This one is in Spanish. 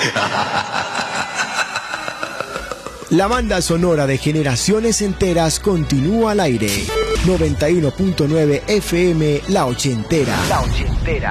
La banda sonora de generaciones enteras continúa al aire. 91.9 FM La Ochentera. La Ochentera.